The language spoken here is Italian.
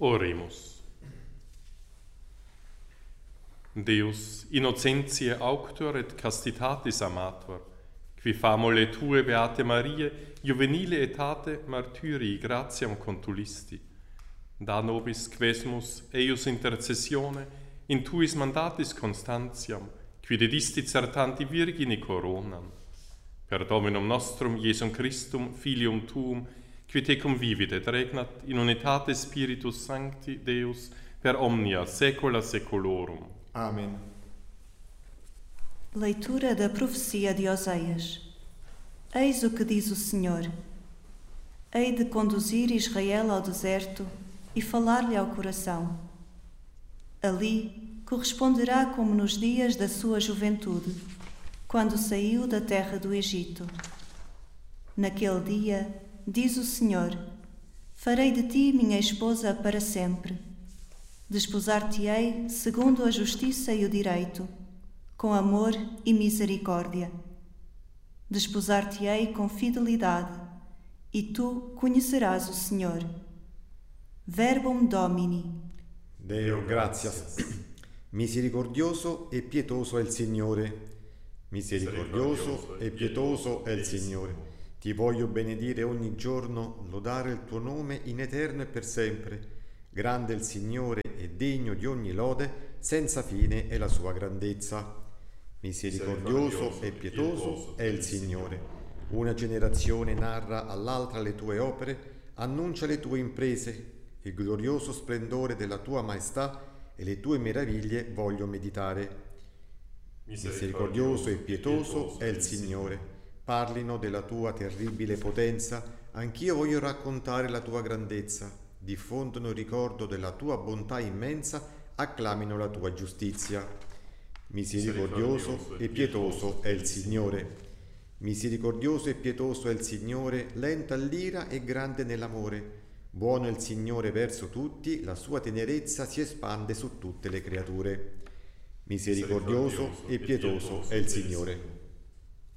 Oremus. Deus, innocentiae auctor et castitatis amator, qui famole tue, Beate Marie, juvenile etate martyrii gratiam contulisti, da nobis quesmus eius intercessione in tuis mandatis constantiam, qui dedisti certanti virgini coronam, per Dominum nostrum Iesum Christum, Filium tuum, qui te convivit et regnat in unitate Spiritus Sancti Deus per omnia saecula saeculorum. Amém. Leitura da profecia de Oseias. Eis o que diz o Senhor: hei de conduzir Israel ao deserto e falar-lhe ao coração. Ali corresponderá como nos dias da sua juventude, quando saiu da terra do Egito. Naquele dia, diz o Senhor, farei de ti minha esposa para sempre. Desposar-te-ei segundo a justiça e o direito, com amor e misericórdia. Desposar-te-ei com fidelidade, e tu conhecerás o Senhor. Verbum Domini. Deo gratias. Misericordioso e pietoso è il Signore. Misericordioso e pietoso è il Signore. Ti voglio benedire ogni giorno, lodare il tuo nome in eterno e per sempre. Grande è il Signore e degno di ogni lode, senza fine è la sua grandezza. Misericordioso e pietoso è il Signore. Una generazione narra all'altra le tue opere, annuncia le tue imprese, il glorioso splendore della tua maestà e le tue meraviglie voglio meditare. Misericordioso e pietoso è il Signore. Parlino della tua terribile potenza, anch'io voglio raccontare la tua grandezza. Diffondono il ricordo della tua bontà immensa, acclamino la tua giustizia. Misericordioso e pietoso è il Signore. Misericordioso e pietoso è il Signore, lento all'ira e grande nell'amore. Buono è il Signore verso tutti, la sua tenerezza si espande su tutte le creature. Misericordioso e pietoso è il Signore.